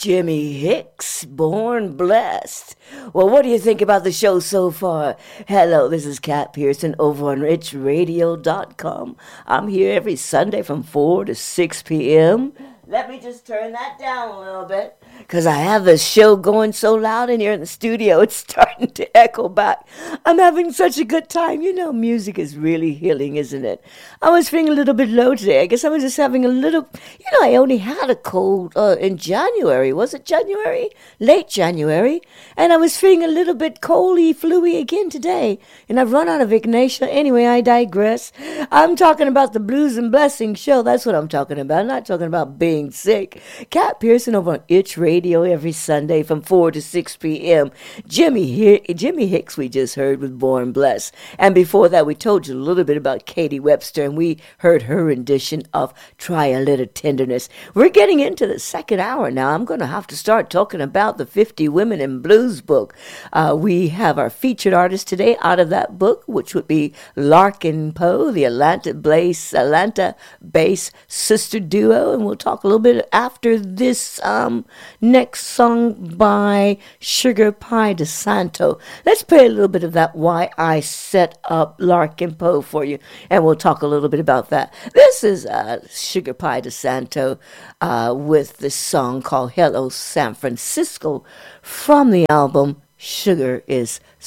Jimmy Hicks, Born Blessed. Well, what do you think about the show so far? Hello, this is Kat Pearson over on richradio.com. I'm here every Sunday from 4 to 6 p.m. Let me just turn that down a little bit because I have this show going so loud in here in the studio, it's starting to echo back. I'm having such a good time. You know, music is really healing, isn't it? I was feeling a little bit low today. I guess I was just having a little, I only had a cold in January. Was it January? Late January. And I was feeling a little bit coldy, fluey again today. And I've run out of Ignatia. Anyway, I digress. I'm talking about the Blues and Blessings show. That's what I'm talking about. I'm not talking about being sick. Kat Pearson over on Itch Radio every Sunday from 4 to 6 p.m. Jimmy Hicks we just heard with Born Blessed. And before that, we told you a little bit about Katie Webster, and we heard her rendition of Try a Little Tenderness. We're getting into the second hour now. I'm going to have to start talking about the 50 Women in Blues book. We have our featured artist today out of that book, which would be Larkin Poe, the Atlanta-based sister duo, and we'll talk a little bit after this next song by Sugar Pie DeSanto. Let's play a little bit of that Why I Set Up Larkin Poe for you, and we'll talk a little bit about that. This is Sugar Pie DeSanto with this song called Hello San Francisco from the album Sugar is